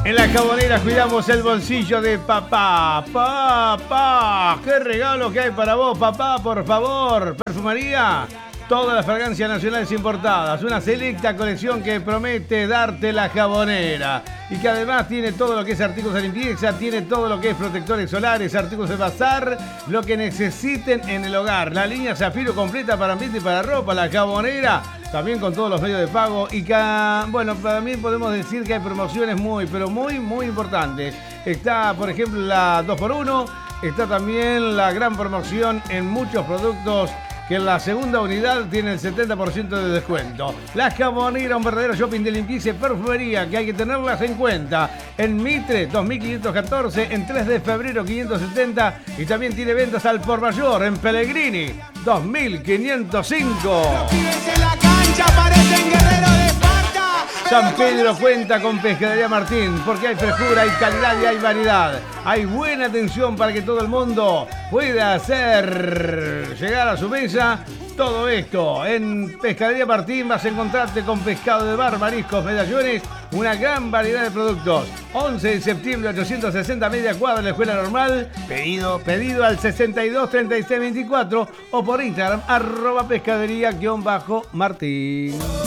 En la Jabonera cuidamos el bolsillo de papá. Papá, qué regalo que hay para vos, papá, por favor. Perfumería, todas las fragancias nacionales importadas. Una selecta colección que promete darte la Jabonera. Y que además tiene todo lo que es artículos de limpieza, tiene todo lo que es protectores solares, artículos de bazar, lo que necesiten en el hogar. La línea Zafiro completa para ambiente y para ropa, la Jabonera. También con todos los medios de pago y que, bueno, también podemos decir que hay promociones muy importantes. Está, por ejemplo, la 2x1, está también la gran promoción en muchos productos que en la segunda unidad tiene el 70% de descuento. La Jabonera, un verdadero shopping de limpieza y perfumería que hay que tenerlas en cuenta. En Mitre, 2514, en 3 de febrero, 570 y también tiene ventas al por mayor en Pellegrini, 2505. San Pedro cuenta con Pescadería Martín, porque hay frescura, hay calidad y hay variedad. Hay buena atención para que todo el mundo pueda hacer llegar a su mesa todo esto. En Pescadería Martín vas a encontrarte con pescado de mar, mariscos, medallones, una gran variedad de productos. 11 de septiembre, 860, media cuadra, la Escuela Normal. Pedido al 62 36 24 o por Instagram, @pescadería_Martín.